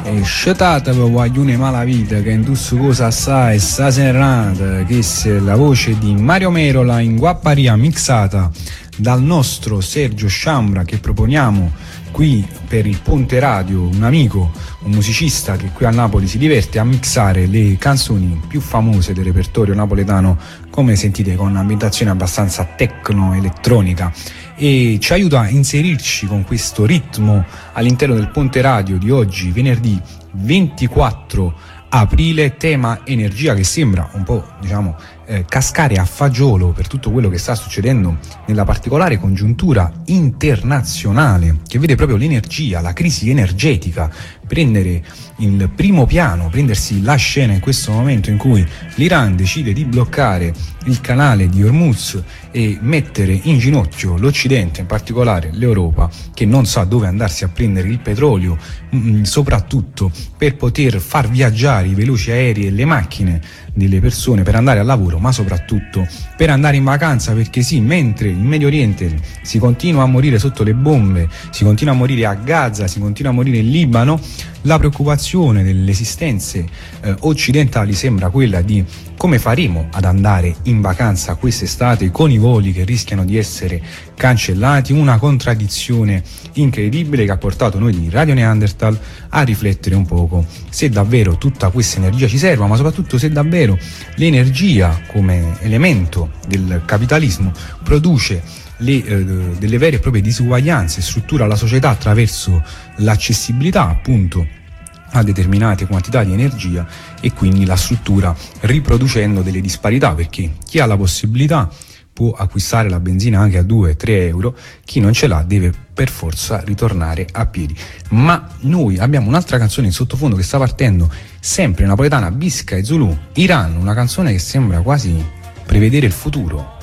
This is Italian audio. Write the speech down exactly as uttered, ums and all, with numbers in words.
E scetatevi guaglione malavita che in tusso cosa assai sta serata, che è la voce di Mario Merola in Guapparia mixata dal nostro Sergio Sciambra, che proponiamo qui per il Ponte Radio, un amico, un musicista che qui a Napoli si diverte a mixare le canzoni più famose del repertorio napoletano, come sentite, con ambientazione abbastanza tecno-elettronica, e ci aiuta a inserirci con questo ritmo all'interno del Ponte Radio di oggi, venerdì ventiquattro aprile, tema energia, che sembra un po', diciamo, eh, cascare a fagiolo per tutto quello che sta succedendo nella particolare congiuntura internazionale, che vede proprio l'energia, la crisi energetica prendere il primo piano, prendersi la scena in questo momento in cui l'Iran decide di bloccare il canale di Hormuz e mettere in ginocchio l'Occidente, in particolare l'Europa, che non sa dove andarsi a prendere il petrolio, mh, soprattutto per poter far viaggiare i veloci aerei e le macchine delle persone per andare al lavoro, ma soprattutto per andare in vacanza, perché sì, mentre in Medio Oriente si continua a morire sotto le bombe, si continua a morire a Gaza, si continua a morire in Libano, la preoccupazione delle esistenze eh, occidentali sembra quella di come faremo ad andare in vacanza quest'estate con i voli che rischiano di essere cancellati, una contraddizione incredibile che ha portato noi di Radio Neanderthal a riflettere un poco se davvero tutta questa energia ci serva, ma soprattutto se davvero l'energia come elemento del capitalismo produce Le, eh, delle vere e proprie disuguaglianze, struttura la società attraverso l'accessibilità appunto a determinate quantità di energia, e quindi la struttura riproducendo delle disparità, perché chi ha la possibilità può acquistare la benzina anche a due tre euro, chi non ce l'ha deve per forza ritornare a piedi. Ma noi abbiamo un'altra canzone in sottofondo che sta partendo, sempre napoletana, Bisca e Zulu, Iran, una canzone che sembra quasi prevedere il futuro.